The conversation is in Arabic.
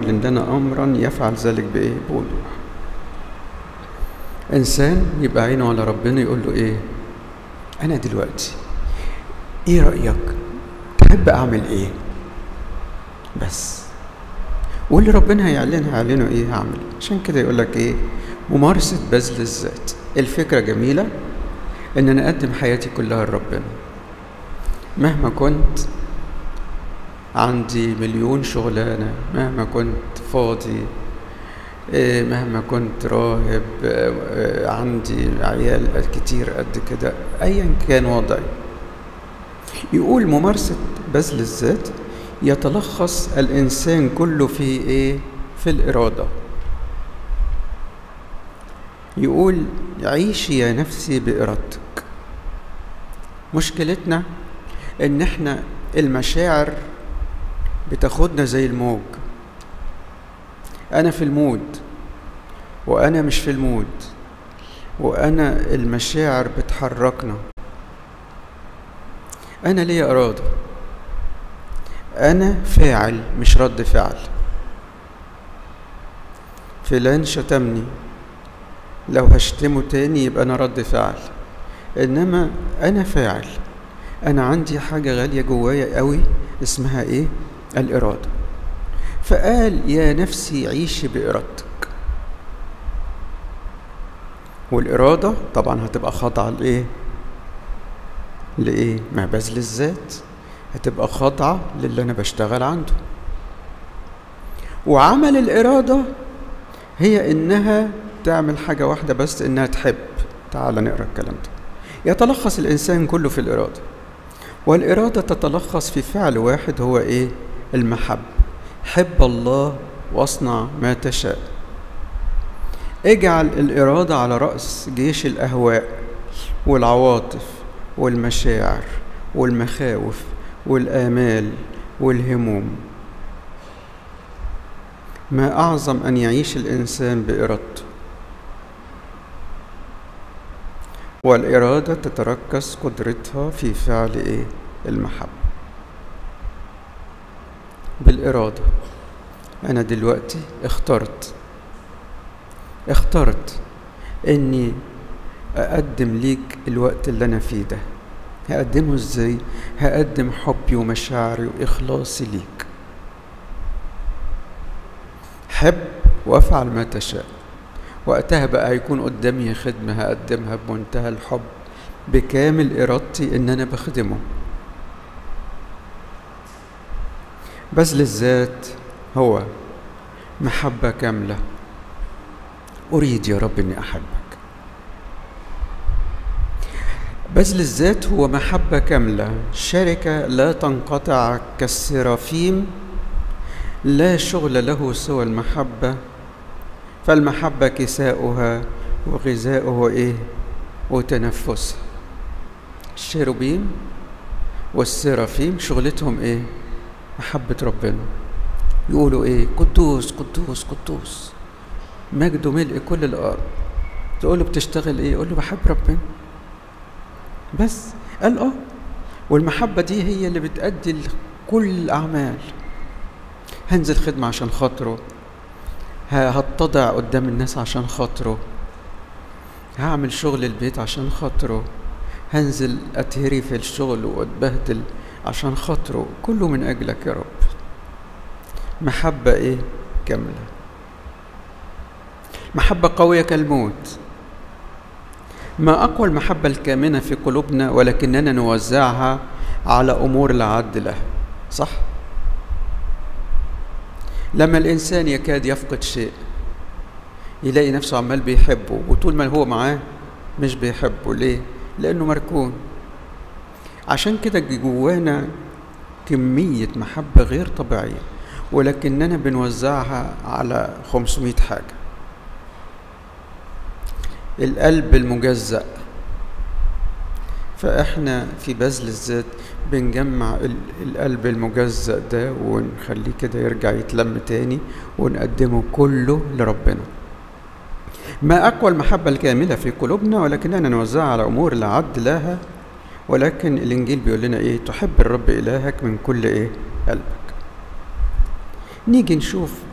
عندنا أمرا يفعل ذلك بإيه؟ بوضوح. إنسان يبقى عينه على ربنا يقول له إيه؟ أنا دلوقتي إيه رأيك؟ تحب أعمل إيه؟ بس واللي ربنا هيعلنه إيه هعمل. عشان كده يقول لك إيه؟ ممارسة بذل الذات. الفكرة جميلة إن أنا أقدم حياتي كلها لربنا، مهما كنت عندي مليون شغلانة، مهما كنت فاضي، مهما كنت راهب، عندي عيال كتير قد كده، أيا كان وضعي. يقول ممارسة بذل الذات يتلخص الإنسان كله في إيه؟ في الإرادة. يقول عيشي يا نفسي بإرادتك. مشكلتنا إن إحنا المشاعر بتاخدنا زي الموج، أنا في المود وأنا مش في المود، وأنا المشاعر بتحركنا. أنا ليا إرادة، أنا فاعل مش رد فعل. فلان شتمني، لو هشتمه تاني يبقى أنا رد فعل، إنما أنا فاعل. أنا عندي حاجة غالية جوايا قوي اسمها إيه؟ الإرادة. فقال يا نفسي عيشي بإرادتك. والإرادة طبعا هتبقى خاضعة لإيه؟ مع بذل الذات، هتبقى خاضعة للي أنا بشتغل عنده. وعمل الإرادة هي إنها تعمل حاجة واحدة بس، إنها تحب. تعال نقرأ الكلام ده. يتلخص الإنسان كله في الإرادة، والإرادة تتلخص في فعل واحد هو إيه؟ المحبة. حب الله واصنع ما تشاء. اجعل الإرادة على رأس جيش الأهواء والعواطف والمشاعر والمخاوف والآمال والهموم. ما أعظم أن يعيش الإنسان بإرادته. والإرادة تتركز قدرتها في فعل إيه؟ المحبة. بالإرادة أنا دلوقتي اخترت إني أقدم ليك الوقت اللي أنا فيه ده. هقدمه إزاي؟ هقدم حبي ومشاعري وإخلاصي ليك. حب وأفعل ما تشاء. وقتها بقى هيكون قدامي خدمة هقدمها بمنتهى الحب، بكامل إرادتي إن أنا بخدمه. بذل الذات هو محبة كاملة. أريد يا رب إني أحبك. بذل الذات هو محبة كاملة، شركة لا تنقطع كالسرافيم، لا شغل له سوى المحبة. فالمحبة كساؤها وغذاؤه إيه؟ وتنفسها. الشيروبيم والسرافيم شغلتهم إيه؟ محبة ربنا. يقولوا إيه؟ قدوس قدوس قدوس، مجده ملء كل الأرض. تقوله بتشتغل إيه؟ يقوله بحب ربنا بس. قال والمحبة دي هي اللي بتأدي كل الأعمال. هنزل خدمة عشان خاطره، هتضع قدام الناس عشان خاطره، هعمل شغل البيت عشان خاطره، هنزل أتهري في الشغل وأتبهدل عشان خاطره، كله من أجلك يا رب. محبة إيه؟ كاملة. محبة قوية كالموت. ما أقوى المحبة الكامنة في قلوبنا، ولكننا نوزعها على أمور لا عد لها. صح؟ لما الإنسان يكاد يفقد شيء يلاقي نفسه عمال بيحبه، وطول ما هو معاه مش بيحبه. ليه؟ لأنه مركون. عشان كده جوانا كمية محبة غير طبيعية، ولكننا بنوزعها على 500 حاجة. القلب المجزأ، فإحنا في بذل الذات بنجمع القلب المجزأ ده ونخليه كده يرجع يتلم تاني ونقدمه كله لربنا. ما أقوى المحبة الكاملة في قلوبنا، ولكننا نوزعها على أمور لا عد لها. ولكن الإنجيل بيقول لنا إيه؟ تحب الرب إلهك من كل إيه؟ قلبك. نيجي نشوف